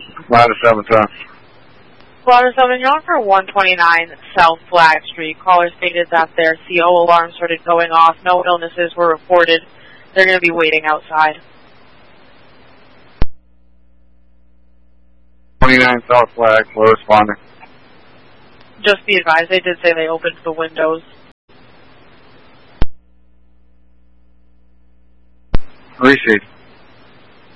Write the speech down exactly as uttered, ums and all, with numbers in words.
Ladder seven, sir. Ladder seven, you're on for one twenty-nine South Flag Street. Caller stated that their C O alarm started going off. No illnesses were reported. They're going to be waiting outside. twenty-nine South Flag, we're responding. Just be advised, they did say they opened the windows. Received.